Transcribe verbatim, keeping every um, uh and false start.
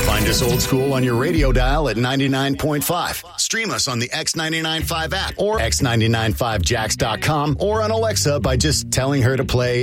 Find us old school on your radio dial at ninety-nine point five. Stream us on the X ninety-nine point five app or x nine nine five jacks dot com or on Alexa by just telling her to play